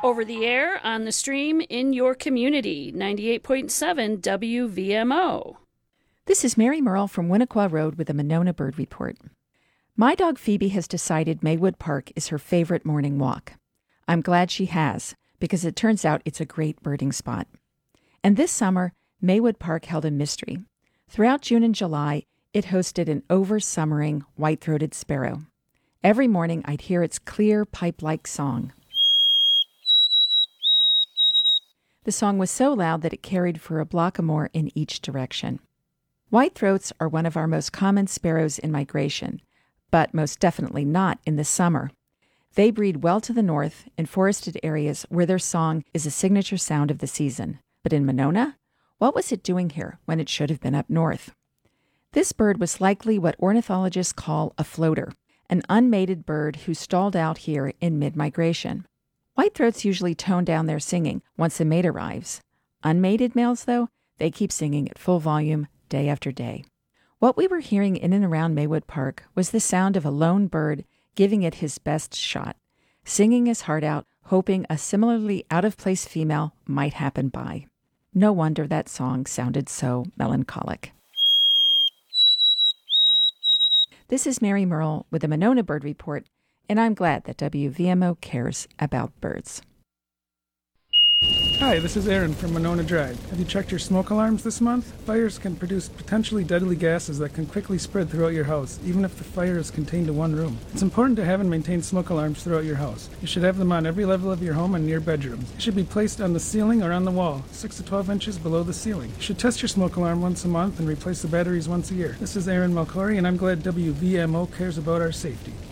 Over the air, on the stream, in your community, 98.7 WVMO. This is Mary Merle from Winnequa Road with a Monona Bird Report. My dog Phoebe has decided Maywood Park is her favorite morning walk. I'm glad she has, because it turns out it's a great birding spot. And this summer, Maywood Park held a mystery. Throughout June and July, it hosted an over-summering white-throated sparrow. Every morning, I'd hear its clear, pipe-like song. The song was so loud that it carried for a block or more in each direction. White-throats are one of our most common sparrows in migration, but most definitely not in the summer. They breed well to the north in forested areas where their song is a signature sound of the season. But in Monona, what was it doing here when it should have been up north? This bird was likely what ornithologists call a floater, an unmated bird who stalled out here in mid-migration. White-throats usually tone down their singing once a mate arrives. Unmated males, though, they keep singing at full volume day after day. What we were hearing in and around Maywood Park was the sound of a lone bird giving it his best shot, singing his heart out, hoping a similarly out-of-place female might happen by. No wonder that song sounded so melancholic. This is Mary Merle with the Monona Bird Report, and I'm glad that WVMO cares about birds. Hi, this is Aaron from Monona Drive. Have you checked your smoke alarms this month? Fires can produce potentially deadly gases that can quickly spread throughout your house, even if the fire is contained to one room. It's important to have and maintain smoke alarms throughout your house. You should have them on every level of your home and near bedrooms. They should be placed on the ceiling or on the wall, 6 to 12 inches below the ceiling. You should test your smoke alarm once a month and replace the batteries once a year. This is Aaron Malcori, and I'm glad WVMO cares about our safety.